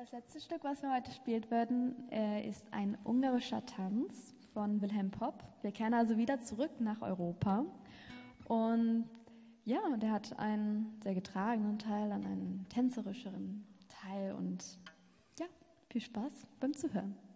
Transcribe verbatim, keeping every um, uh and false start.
Das letzte Stück, was wir heute spielen werden, äh, ist ein ungarischer Tanz von Wilhelm Popp. Wir kehren also wieder zurück nach Europa. Und ja, der hat einen sehr getragenen Teil, an einen tänzerischeren Teil. Und ja, viel Spaß beim Zuhören.